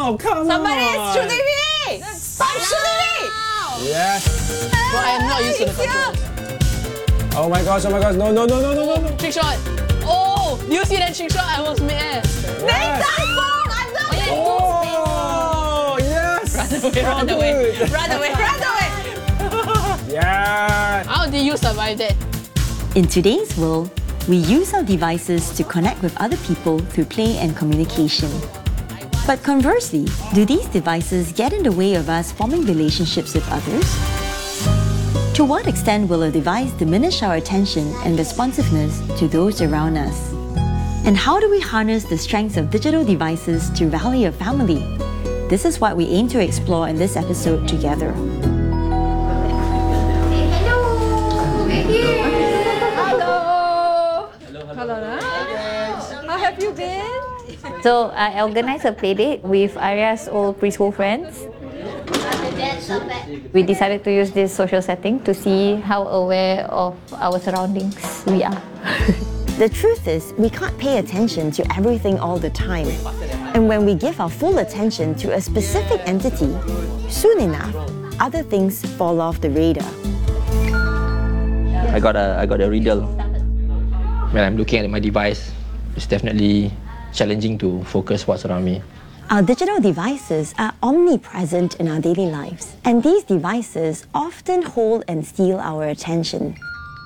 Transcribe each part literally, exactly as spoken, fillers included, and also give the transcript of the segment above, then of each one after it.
No, come Somebody on. is shooting me! Stop shooting me! Yes. But I am not used to the controls. Oh my gosh, oh my gosh. No, no, no, no, no, no. no. Trick shot. Oh, do you see that trick shot? I was mid-air. Nathan Fong! I'm not Oh, yes. Run away, run Oh, away. good. Run away, run away. Yeah. How did you survive that? In today's world, we use our devices to connect with other people through play and communication. But conversely, do these devices get in the way of us forming relationships with others? To what extent will a device diminish our attention and responsiveness to those around us? And how do we harness the strengths of digital devices to rally a family? This is what we aim to explore in this episode together. Hello. How have you been? So I organized a play date with Arya's old preschool friends. We decided to use this social setting to see how aware of our surroundings we are. The truth is, we can't pay attention to everything all the time. And when we give our full attention to a specific entity, soon enough, other things fall off the radar. I got a I got a riddle. When I'm looking at my device, it's definitely challenging to focus what's around me. Our digital devices are omnipresent in our daily lives, and these devices often hold and steal our attention.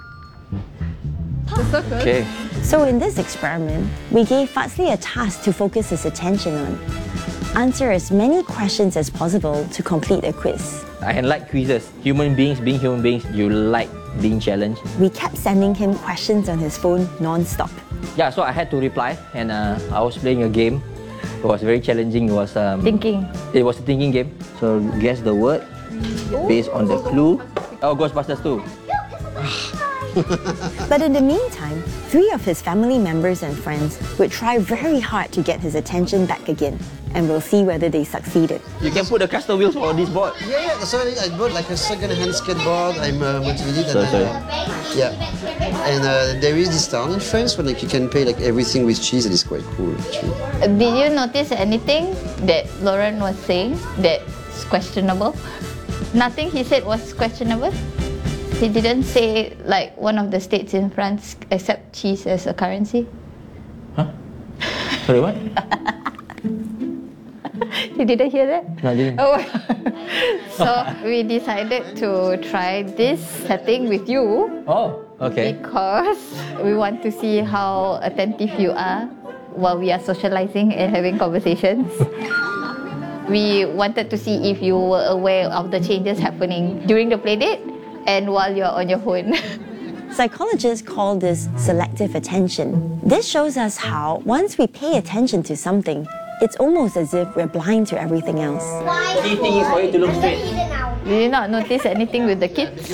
Okay. So in this experiment, we gave Fazli a task to focus his attention on. Answer as many questions as possible to complete a quiz. I like quizzes. Human beings, being human beings, you like being challenged. We kept sending him questions on his phone non-stop. Yeah, so I had to reply, and uh, I was playing a game. It was very challenging. It was um, Thinking. It was a thinking game. So guess the word based on the clue. Oh, Ghostbusters two. But in the meantime, three of his family members and friends would try very hard to get his attention back again, and we'll see whether they succeeded. You can put the caster wheels on this board. Yeah, yeah. So I bought like a second-hand skateboard. I'm uh, motivated. So, and, sorry. uh, yeah. And uh, there is this town in France where like you can pay like everything with cheese, and it's quite cool actually. Did you notice anything that Lauren was saying that's questionable? Nothing he said was questionable? He didn't say like one of the states in France accept cheese as a currency? Huh? Sorry, what? You didn't hear that? No, I didn't. Oh. So we decided to try this setting with you Oh, okay. because we want to see how attentive you are while we are socializing and having conversations. We wanted to see if you were aware of the changes happening during the play date and while you're on your phone. Psychologists call this selective attention. This shows us how, once we pay attention to something, it's almost as if we're blind to everything else. Key thing is for you to look straight. Did you not notice anything with the kids?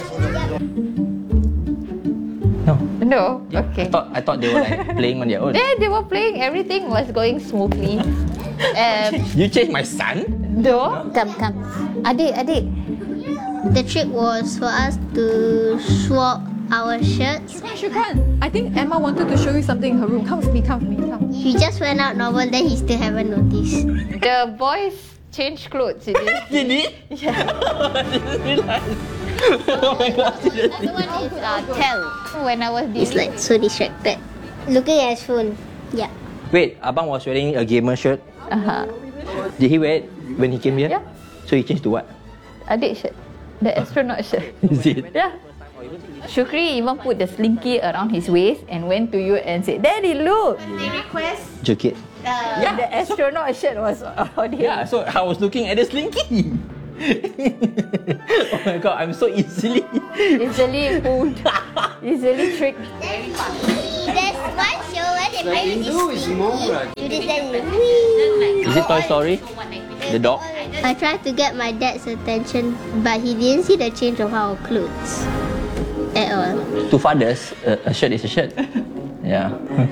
No. No? I Okay. thought I thought they were like playing on their own. Yeah, they were playing. Everything was going smoothly. Um, You changed my son? no? Come, come. Adik, adik. The trick was for us to swap our shirts. Shukan, I think Emma wanted to show you something in her room. Come with me, come with me, come. He just went out normal, then he still haven't noticed. The boys changed clothes, did they? Did he? Yeah. I didn't realize. Oh my god, seriously. One is uh, tell. When I was He's like so distracted. Looking at his phone. Yeah. Wait, Abang was wearing a gamer shirt. Uh-huh. Did he wear it when he came here? Yeah. So he changed to what? Adik shirt. The astronaut shirt. Is it? Yeah. Shukri even put the slinky around his waist and went to you and said, Daddy, look! They request Jacket. Uh, yeah. The astronaut shirt was on him. Yeah, so I was looking at the slinky. Oh my god, I'm so easily. Easily fooled. Easily tricked. There's one show where they play with Hindu is more like do this then wee. Is it Toy Story? The dog? I tried to get my dad's attention, but he didn't see the change of our clothes at all. To fathers, a, a shirt is a shirt. Yeah.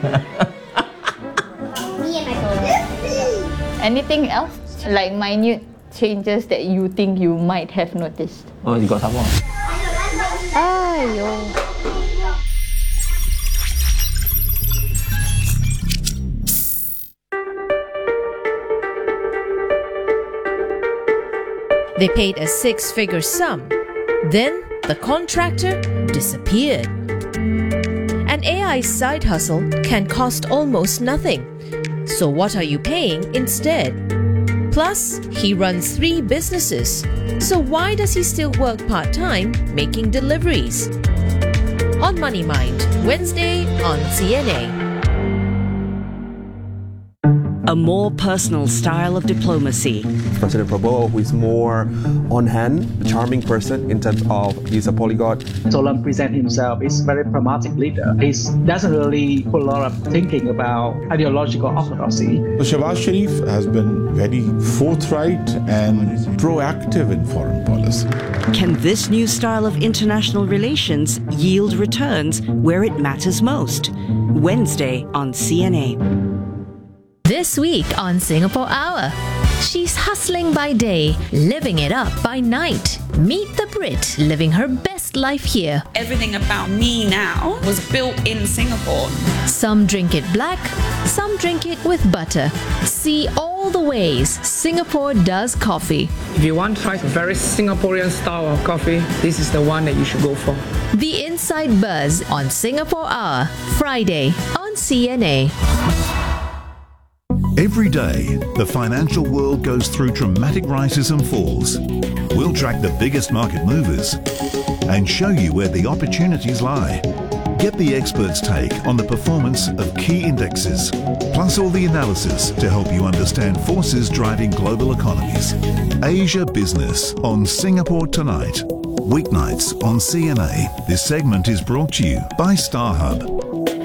Me and my brother. Anything else? Like minute changes that you think you might have noticed? Oh, you got some more. Ayo. They paid a six-figure sum. Then the contractor disappeared. An A I side hustle can cost almost nothing. So what are you paying instead? Plus, he runs three businesses. So why does he still work part-time making deliveries? On Money Mind, Wednesday on C N A. A more personal style of diplomacy. President Prabowo, who is more on hand, a charming person in terms of he's a polyglot. Solan presents himself as a very pragmatic leader. He doesn't really put a lot of thinking about ideological orthodoxy. Shehbaz Sharif has been very forthright and proactive in foreign policy. Can this new style of international relations yield returns where it matters most? Wednesday on C N A. This week on Singapore Hour, she's hustling by day, living it up by night. Meet the Brit living her best life here. Everything about me now was built in Singapore. Some drink it black, some drink it with butter. See all the ways Singapore does coffee. If you want to try a very Singaporean style of coffee, this is the one that you should go for. The Inside Buzz on Singapore Hour, Friday on C N A. Every day, the financial world goes through dramatic rises and falls. We'll track the biggest market movers and show you where the opportunities lie. Get the experts' take on the performance of key indexes, plus all the analysis to help you understand forces driving global economies. Asia Business on Singapore Tonight. Weeknights on C N A. This segment is brought to you by StarHub.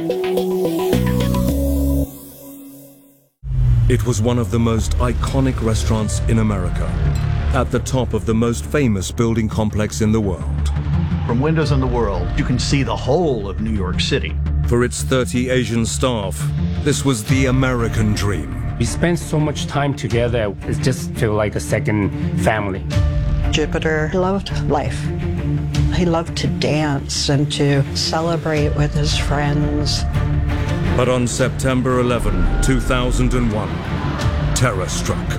It was one of the most iconic restaurants in America, at the top of the most famous building complex in the world. From windows in the world, you can see the whole of New York City. For its thirty Asian staff, this was the American dream. We spent so much time together, it just feels like a second family. Jupiter loved life. He loved to dance and to celebrate with his friends. But on September eleventh, two thousand one, terror struck.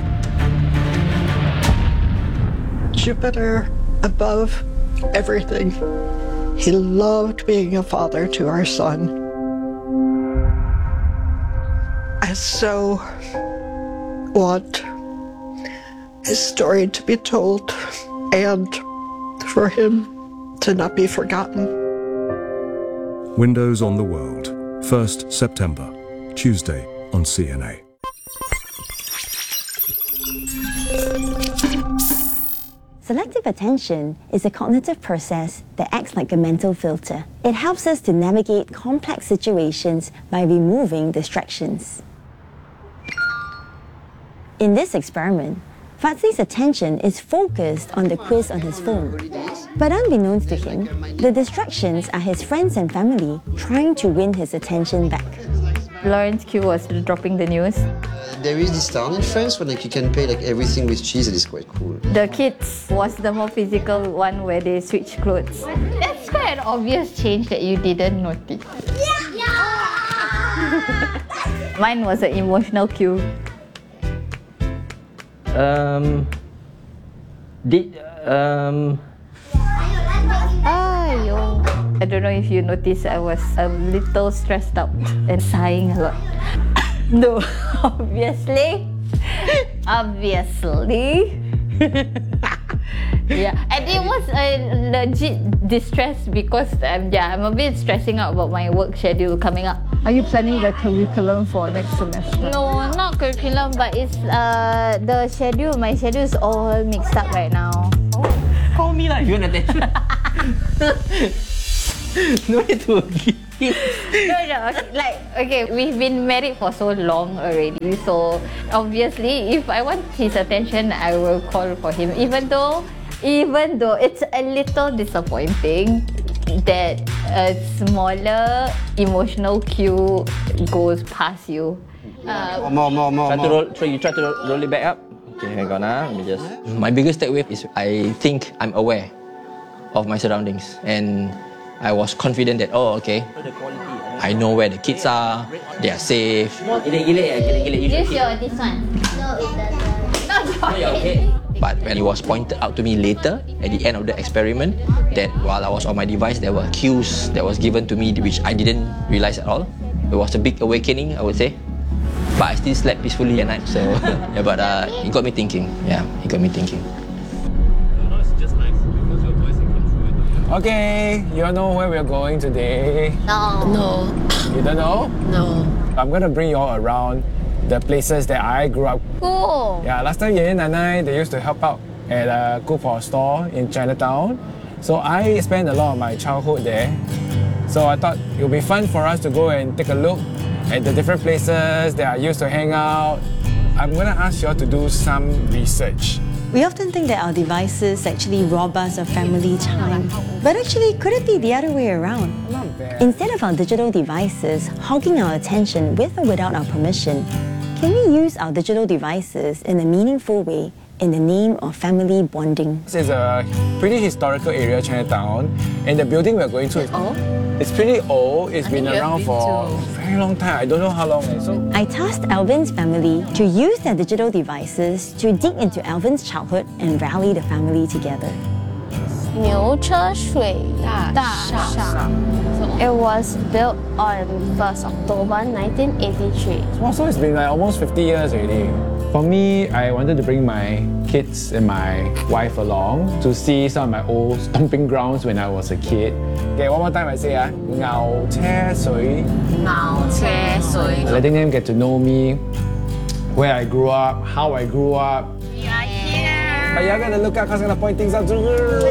Jupiter above everything. He loved being a father to our son. I so want his story to be told and for him to not be forgotten. Windows on the World. first September, Tuesday on C N A. Selective attention is a cognitive process that acts like a mental filter. It helps us to navigate complex situations by removing distractions. In this experiment, Fadzli's attention is focused on the quiz on his phone. But unbeknownst to him, the distractions are his friends and family trying to win his attention back. Lawrence Q was dropping the news. There is this town in France where like you can pay like everything with cheese. It is quite cool. The kids was the more physical one where they switch clothes. That's quite an obvious change that you didn't notice. Mine was an emotional cue. Um, did um. Ayo. I don't know if you noticed, I was a little stressed out and sighing a lot. No, obviously. Obviously. Yeah, and it was a legit distress because um, yeah, I'm a bit stressing out about my work schedule coming up. Are you planning the curriculum for next semester? No, not curriculum, but it's uh, the schedule. My schedule is all mixed up right now. Call me lah, you want attention. No need to give. No, no, like, okay, we've been married for so long already, so obviously, if I want his attention, I will call for him, even though, even though it's a little disappointing that a smaller emotional cue goes past you. Uh, more, more, more, try more. To roll, try, you try to roll, roll it back up. Okay, hang on, ah. Let me just. My biggest takeaway is I think I'm aware of my surroundings, and I was confident that, oh, okay, I know where the kids are, they are safe. Use your this one. No, it doesn't. No, But when it was pointed out to me later, at the end of the experiment, that while I was on my device, there were cues that was given to me which I didn't realize at all. It was a big awakening, I would say. But I still slept peacefully at night, so yeah, but uh, it got me thinking. Yeah, it got me thinking. Okay, you all know where we're going today? No. No. You don't know? No. I'm gonna bring you all around the places that I grew up. Cool. Yeah, last time Ye Ye Nai Nai, they used to help out at a cook for a store in Chinatown. So I spent a lot of my childhood there. So I thought it would be fun for us to go and take a look at the different places that I used to hang out. I'm gonna ask you all to do some research. We often think that our devices actually rob us of family time. But actually, could it be the other way around? Instead of our digital devices hogging our attention with or without our permission, can we use our digital devices in a meaningful way in the name of family bonding? This is a pretty historical area, Chinatown, and the building we're going to is old. It's pretty old. It's I been think you have around been for to- a very long time. I don't know how long. eh, So I tasked Alvin's family to use their digital devices to dig into Alvin's childhood and rally the family together. 牛车水大厦. It was built on first October nineteen eighty-three. Wow, so it's been like almost fifty years already. For me, I wanted to bring my kids and my wife along to see some of my old stomping grounds when I was a kid. Okay, one more time I say ah, 牛車水. 牛車水. Letting them get to know me, where I grew up, how I grew up. But you're gonna look up because I'm gonna point things out.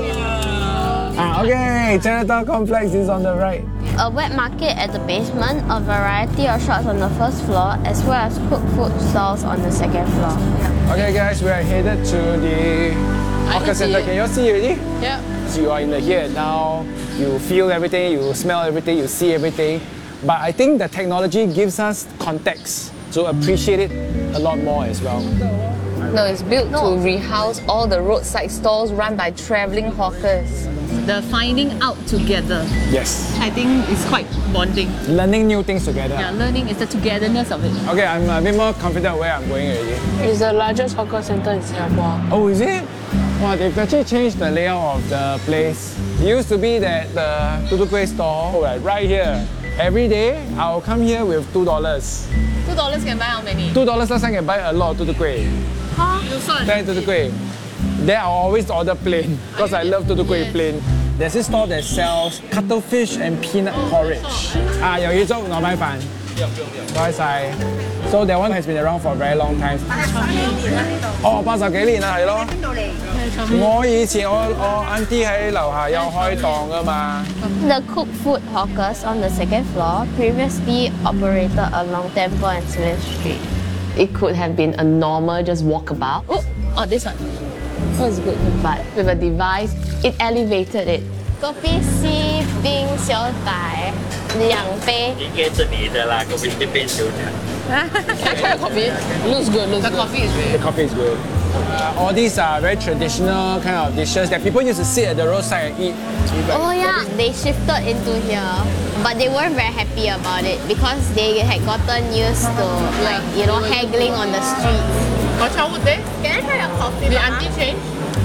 Ah, okay, Chinatown Complex is on the right. A wet market at the basement, a variety of shops on the first floor, as well as cooked food stalls on the second floor. Okay guys, we are headed to the hawker center. Can you all see already? Yeah. So you are in the here and now, you feel everything, you smell everything, you see everything. But I think the technology gives us context to appreciate it a lot more as well. No, it's built to rehouse all the roadside stalls run by travelling hawkers. The finding out together. Yes. I think it's quite bonding. Learning new things together. Yeah, learning is the togetherness of it. Okay, I'm a bit more confident where I'm going already. It's the largest hawker centre in Singapore. Oh, is it? Wow, they've actually changed the layout of the place. It used to be that the tutu kueh store, right, right here. Every day, I'll come here with two dollars. Two dollars can buy how many? Two dollars last time can buy a lot of tutu kueh. Huh? You saw Ten tutu kueh. Then I'll always order plain because I love tutu kueh plain. There's this store that sells cuttlefish and peanut porridge. Ah, 有魚粥糯米飯。唔該晒。So that one has been around for a very long time. 哦，八十幾年啦，係咯。邊度嚟？我以前我我 auntie 喺樓下有開檔噶嘛。 The cooked food hawkers on the second floor previously operated along Temple and Smith Street. It could have been a normal just walkabout. Oh, oh this one. Oh, it's good. But with a device, it elevated it. Kopi C 冰小奶两杯。 应该是你的啦，我们这边有的。 Can I try the coffee? Looks good. Looks the good. coffee is The really coffee is good. Uh, all these are very traditional kind of dishes that people used to sit at the roadside and eat. Oh yeah, they shifted into here, but they weren't very happy about it because they had gotten used to like you know haggling on the streets. Your childhood days? Can I try a coffee? Did auntie change?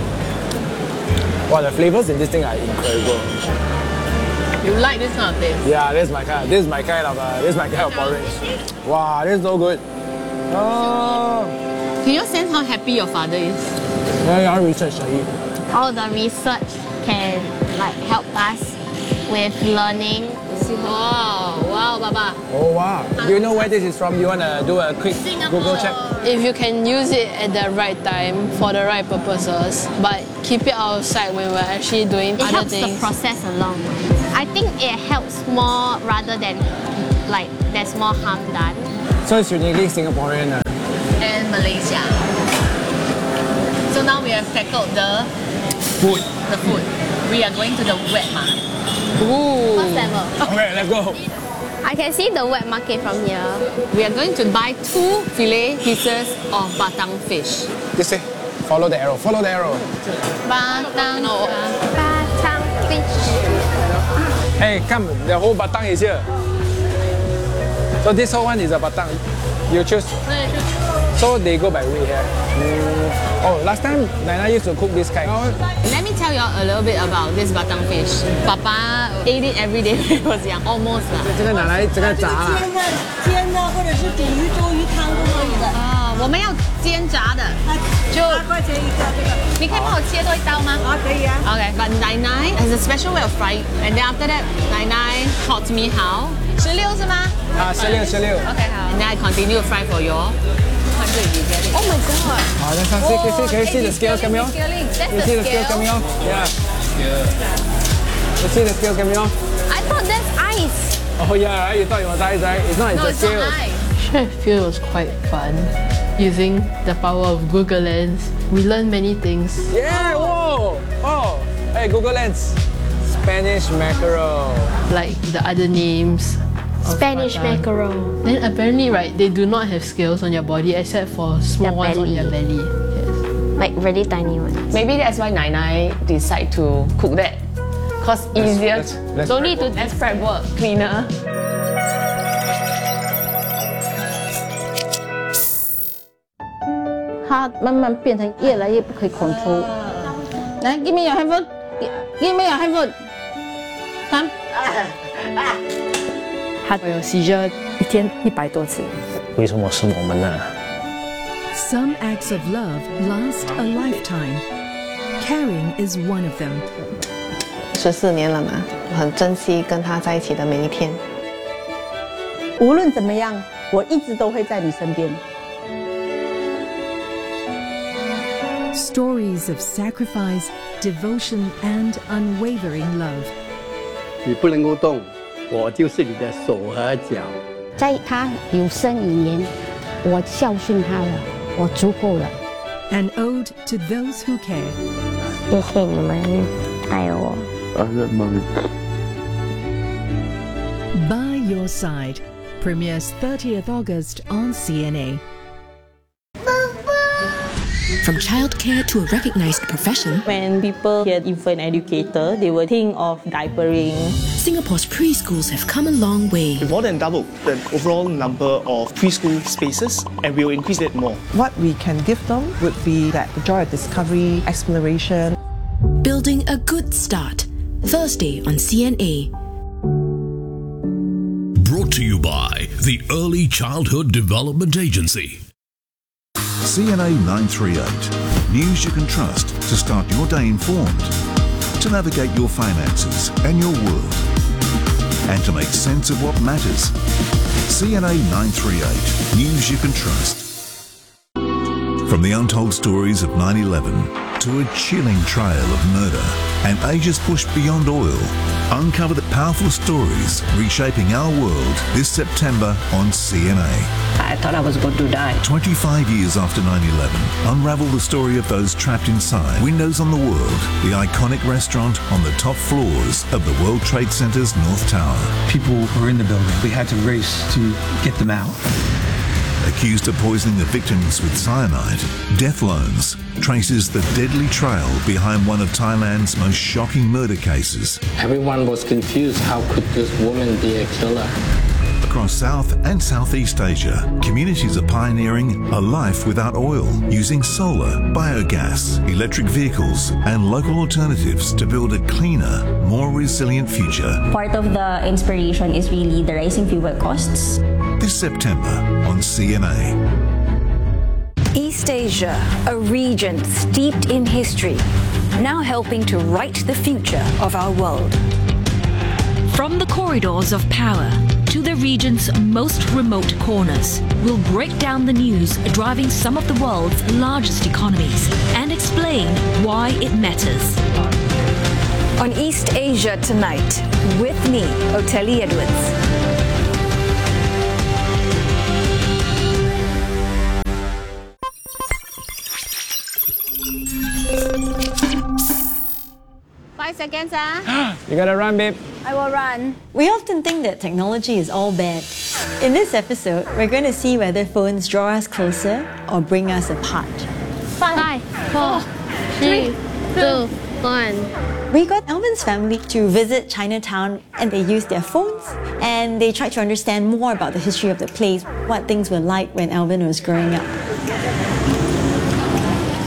Wow, the flavors in this thing are incredible. You like this kind of thing? Yeah, this is my kind. This is my kind of uh, this is my kind of porridge. Wow, this is so good. Oh, Can you sense how happy your father is? yeah, yeah, research I eat. All the research can like help us with learning. Wow, wow, Baba. Oh wow. Do you know where this is from? You wanna do a quick Google check? If you can use it at the right time for the right purposes, but keep it outside when we're actually doing It other helps things. the process along. I think it helps more rather than like there's more harm done. So it's uniquely Singaporean. Uh. And Malaysia. So now we have tackled the Food. the food. We are going to the wet market. Ooh. First level. Okay, let's go. I can see the wet market from here. We are going to buy two fillet pieces of batang fish. This way. Follow the arrow. Follow the arrow. Batang. No. Batang fish. Hey, come. The whole batang is here. So this whole one is a batang. You choose. So they go by weight here. Mm. Oh, last time Nana used to cook this kind. Let me tell you a little bit about this batang fish. Papa ate it every day when he was young, almost 啦。 这个拿来这个炸啦。 煎的或者是煮鱼粥鱼汤都可以的。 啊，我们要煎炸的，就八块钱一个这个。 你可以帮我切多一刀吗？ 啊，可以啊。 Okay, but Nai Nai has a special way of frying, and then after that, Nai Nai taught me how. 十六是吗？ 啊，十六十六。 Okay, 好。And then I continue to fry for you. Oh my god! Oh, that's how oh, see, can you see the scales coming off? Scaling. That's you the see the scale? scales coming off? Yeah. You see the scales coming off? I thought that's ice. Oh yeah, right? You thought it was ice, right? It's not, it's no, the it's scales. Not ice. I feel it was quite fun using the power of Google Lens. We learned many things. Yeah, whoa! Oh, hey, Google Lens. Spanish mackerel. Like the other names. Spanish mackerel. Then apparently, right, they do not have scales on your body except for small Their ones belly. on your belly. Yes. Like really tiny ones. Maybe that's why Nai Nai decide to cook that. Cause easier. Let's, let's Don't need to less prep work, cleaner. It 慢慢变成越来越不可以 control。来 ，give me your handphone. Give me your handphone. Come. 他有 seizure 一天一百多次。 为什么是我们呢？ Some acts of love last a lifetime. Caring is one of them. 十四年了嘛，我很珍惜跟他在一起的每一天。 无论怎么样，我一直都会在你身边。 Stories of sacrifice, devotion, and unwavering love. 你不能够动，我就是你的手和脚。 在他有生以年，我孝顺他了，我足够了。 An ode to those who care. 谢谢你们爱我。 By Your Side premieres thirtieth August on C N A. From childcare to a recognized profession, when people hear infant educator, they will think of diapering. Singapore's preschools have come a long way. We've more than doubled the overall number of preschool spaces, and we'll increase it more. What we can give them would be that the joy of discovery, exploration. Building a good start. Thursday on C N A. Brought to you by the Early Childhood Development Agency. C N A nine three eight. News you can trust to start your day informed, to navigate your finances and your world, and to make sense of what matters. C N A nine three eight. News you can trust. From the untold stories of nine eleven to a chilling trail of murder and Asia's push beyond oil, uncover the powerful stories reshaping our world this September on C N A. I thought I was going to die. twenty-five years after nine eleven, unravel the story of those trapped inside Windows on the World, the iconic restaurant on the top floors of the World Trade Center's North Tower. People were in the building. We had to race to get them out. Accused of poisoning the victims with cyanide, Death Loans traces the deadly trail behind one of Thailand's most shocking murder cases. Everyone was confused. How could this woman be a killer? Across South and Southeast Asia, communities are pioneering a life without oil, using solar, biogas, electric vehicles, and local alternatives to build a cleaner, more resilient future. Part of the inspiration is really the rising fuel costs. This September on C N A. East Asia, a region steeped in history, now helping to write the future of our world. From the corridors of power to the region's most remote corners, we'll break down the news driving some of the world's largest economies and explain why it matters. On East Asia Tonight, with me, Oteli Edwards. Five seconds, ah. You gotta run, babe. I will run. We often think that technology is all bad. In this episode, we're going to see whether phones draw us closer or bring us apart. Five, four, three, two, one. We got Alvin's family to visit Chinatown and they used their phones and they tried to understand more about the history of the place, what things were like when Alvin was growing up.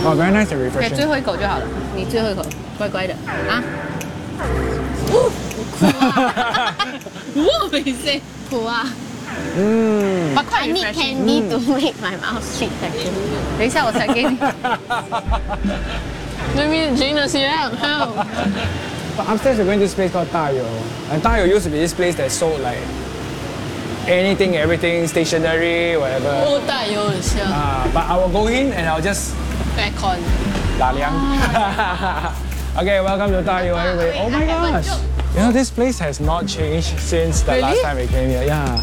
Oh, very nice and 给 refreshing. 最后一口就好了，你最后一口，乖乖的啊。What is it? 苦啊。 Mm. But quite I need refreshing. candy to make my mouth sweet actually. 等一下我才给你。Let me drink the syrup. How? But upstairs we're going to this place called Dayo. And Dayo used to be this place that sold like anything, everything, stationery, whatever. Oh, 大油很香。 Uh, but I will go in and I'll just Aircon. 打凉. Okay, welcome to Dayo anyway. Oh my gosh. You know, this place has not changed since the Really? last time we came here. Yeah.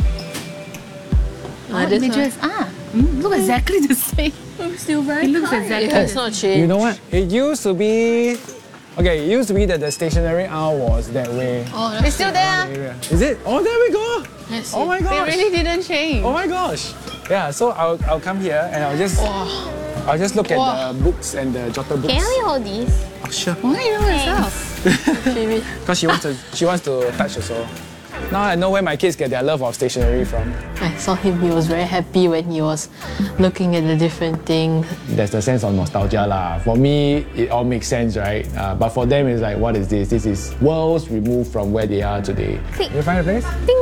Ah, this one. Ah, mm, look exactly the same. Still very It looks kind. exactly Yeah, it's not changed. You know what? It used to be... Okay, it used to be that the stationery aisle was that way. Oh, It's still there. Area. Is it? Oh, there we go. Let's Oh see. my They gosh. really didn't change. Oh my gosh. Yeah, so I'll, I'll come here and I'll just Wow. I'll just look at Wow. the books and the jotter books. Can you hold these? Oh, sure. Why you know yourself? Maybe. Because she wants to she wants to touch also. Now I know where my kids get their love of stationery from. I saw him, he was very happy when he was looking at the different things. There's the sense of nostalgia lah. For me, it all makes sense, right? Uh, but for them, it's like, what is this? This is worlds removed from where they are today. Click. You find a place? Ding!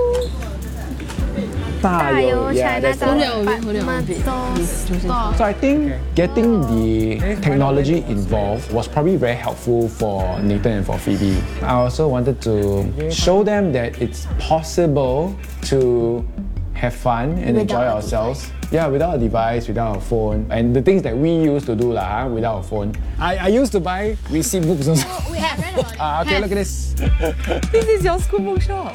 Dayo, yeah, that's the one. So I think getting the technology involved was probably very helpful for Nathan and for Phoebe. I also wanted to show them that it's possible to have fun and enjoy ourselves. Yeah, without a device, without a phone, and the things that we used to do lah, without a phone. I, I used to buy receipt books also. We have read about it. Ah, okay, look at this. This is your school bookshop.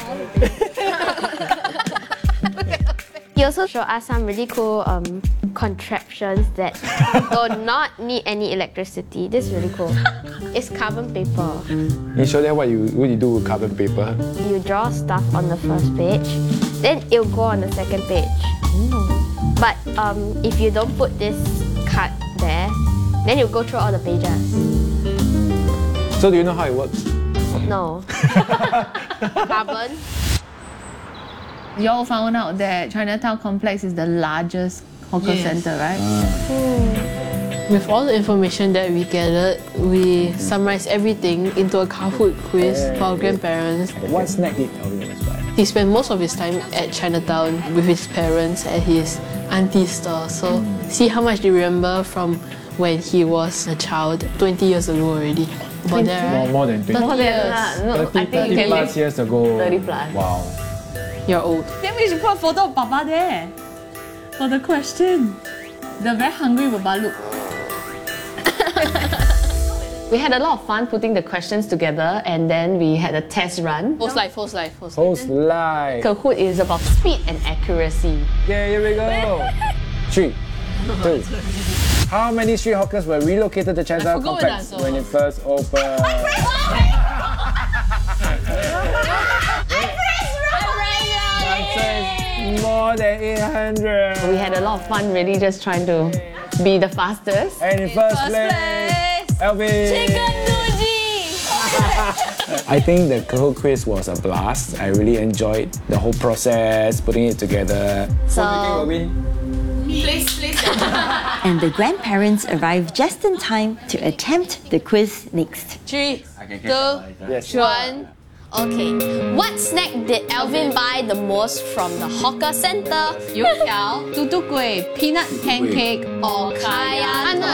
He also showed us some really cool um, contraptions that do not need any electricity. This is really cool. It's carbon paper. You show them what you what you do with carbon paper. You draw stuff on the first page, then it'll go on the second page. But um, if you don't put this card there, then you'll go through all the pages. So do you know how it works? No. Carbon. You all found out that Chinatown Complex is the largest hawker Yes. center, right? With all the information that we gathered, we summarized everything into a Kahoot quiz for our grandparents. What snack did Alvin buy? He spent most of his time at Chinatown with his parents at his auntie's store. So see how much they remember from when he was a child, twenty years ago already. About there, More, right? more than twenty. thirty years. No, thirty, I think you thirty can plus live years ago. thirty plus. Wow. You're old. Then we should put a photo of Papa there for the question. The very hungry Papa look. We had a lot of fun putting the questions together, and then we had a test run. Post life, post life, post life. Post live. Kahoot is about speed and accuracy. Yeah, here we go. Three, two. How many street hawkers were relocated to Chinatown forgot Complex what that when it first opened? More than eight hundred. We had a lot of fun really just trying to be the fastest. And in first, place, Elvin. I think the Kahoot quiz was a blast. I really enjoyed the whole process, putting it together. So, Please, please. And the grandparents arrived just in time to attempt the quiz next. Three, two, Yes. one. Okay. What snack did Alvin buy the most from the hawker center? Youtiao, tutu kueh, peanut pancake, or kaya Anna,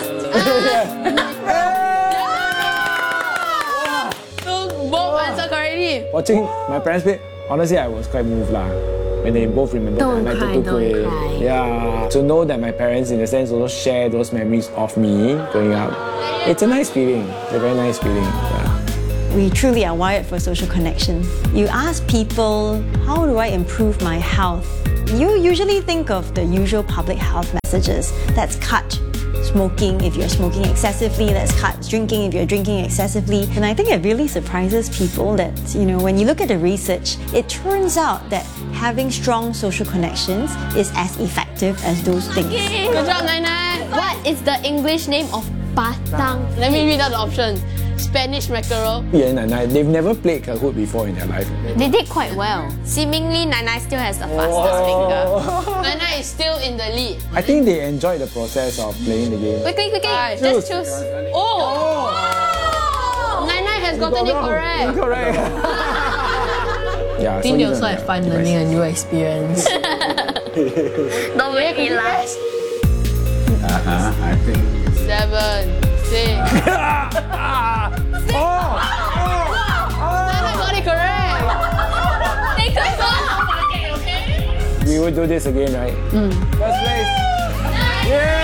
both answer correctly. Watching my parents play, honestly, I was quite moved lah. When they both remember Don't that I cry, to don't kueh. cry. Yeah. To know that my parents, in a sense, also share those memories of me growing up. It's a nice feeling. It's a very nice feeling. Yeah. We truly are wired for social connection. You ask people, how do I improve my health? You usually think of the usual public health messages. That's cut smoking if you're smoking excessively, that's cut drinking if you're drinking excessively. And I think it really surprises people that, you know, when you look at the research, it turns out that having strong social connections is as effective as those things. Good job, Nai Nai. What is the English name of batang? Let me read out the option. Spanish mackerel. Yeah, and I, they've never played Kahoot before in their life. They did quite well. Seemingly, Nana still has the fastest finger. Nana is still in the lead. I think they enjoy the process of playing the game. Quickly, quickly, Right, just choose. choose. Oh! oh. Nana has gotten it correct. Correct. Yeah, I think they so also you have fun learning a new experience. Don't make me laugh. Uh-huh, I think. Seven, six. Oh! Nana got it correct. Take a phone. Okay, okay. We will do this again, right? Mm. First place. Yay!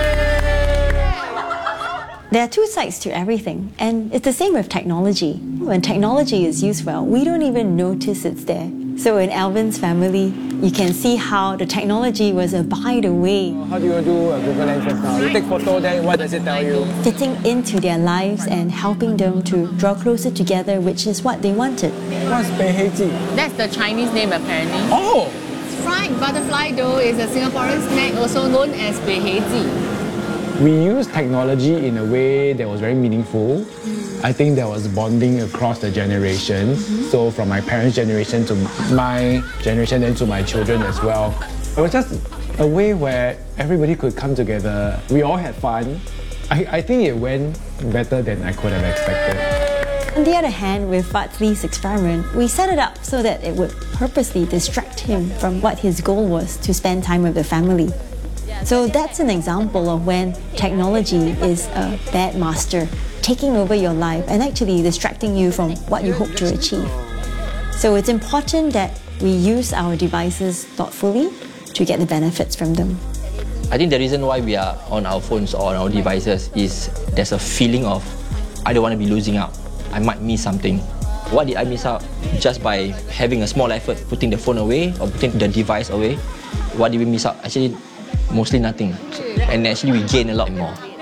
There are two sides to everything, and it's the same with technology. When technology is used well, we don't even notice it's there. So in Alvin's family, you can see how the technology was a by the way. How do you do a Google Lens just now? You take photo, then what does it tell you? Fitting into their lives and helping them to draw closer together, which is what they wanted. What's Peiheiji? That's the Chinese name apparently. Oh! Fried butterfly dough is a Singaporean snack also known as Peiheiji. We used technology in a way that was very meaningful. I think there was bonding across the generations. Mm-hmm. So from my parents' generation to my generation, then to my children as well. It was just a way where everybody could come together. We all had fun. I, I think it went better than I could have expected. On the other hand, with Bartley's experiment, we set it up so that it would purposely distract him from what his goal was, to spend time with the family. So that's an example of when technology is a bad master, taking over your life and actually distracting you from what you hope to achieve. So it's important that we use our devices thoughtfully to get the benefits from them. I think the reason why we are on our phones or on our devices is there's a feeling of, I don't want to be losing out. I might miss something. What did I miss out? Just by having a small effort, putting the phone away or putting the device away, what did we miss out? Actually, mostly nothing. And actually we gain a lot more.